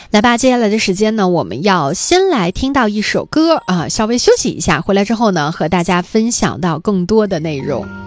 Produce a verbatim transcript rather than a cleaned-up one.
来吧，接下来的时间呢，我们要先来听到一首歌啊，稍微休息一下，回来之后呢，和大家分享到更多的内容。